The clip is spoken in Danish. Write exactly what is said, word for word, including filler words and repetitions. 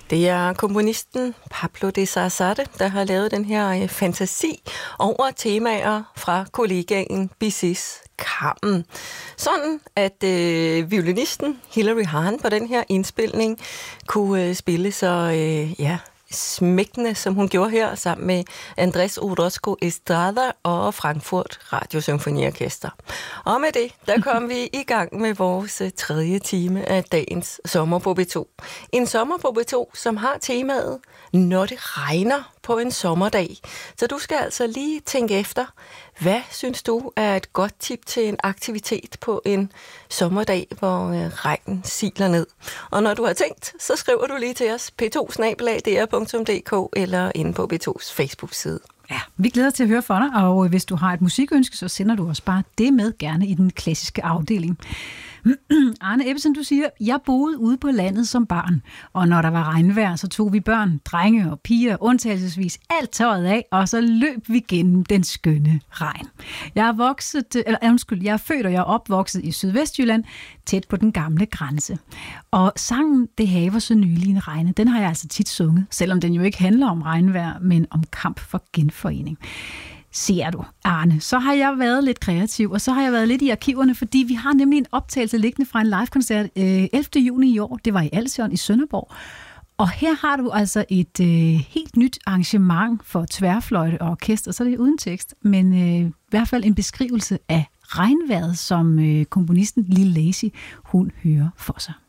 Det er komponisten Pablo de Sarasate, der har lavet den her fantasi over temaer fra kollegaen Bizets Carmen. Sådan, at øh, violinisten Hilary Hahn på den her indspilning kunne øh, spille så øh, ja, smækkende, som hun gjorde her, sammen med Andrés Orozco Estrada og Frankfurt Radiosymfoniorkester. Og med det, der kom vi i gang med vores tredje time af dagens Sommer på B to. En sommer på B to, som har temaet, når det regner på en sommerdag. Så du skal altså lige tænke efter, hvad synes du er et godt tip til en aktivitet på en sommerdag, hvor øh, regnen siler ned? Og når du har tænkt, så skriver du lige til os p to snabel-a d r punktum d k eller inde på B to's Facebook-side. Ja, vi glæder os til at høre fra dig, og hvis du har et musikønske, så sender du os bare det med, gerne i den klassiske afdeling. Arne Ebbesen, du siger, jeg boede ude på landet som barn, og når der var regnvejr, så tog vi børn, drenge og piger, undtagelsesvis alt tøjet af, og så løb vi gennem den skønne regn. Jeg er vokset, eller undskyld, jeg er født og jeg er opvokset i Sydvestjylland, tæt på den gamle grænse. Og sangen Det haver så nylig en regne, den har jeg altså tit sunget, selvom den jo ikke handler om regnvejr, men om kamp for genforening. Ser du, Arne, så har jeg været lidt kreativ, og så har jeg været lidt i arkiverne, fordi vi har nemlig en optagelse liggende fra en live-koncert øh, ellevte juni i år. Det var i Alsion i Sønderborg. Og her har du altså et øh, helt nyt arrangement for tværfløjte og orkester, så det er uden tekst, men øh, i hvert fald en beskrivelse af regnvejret, som øh, komponisten Lille Lacy, hun hører for sig.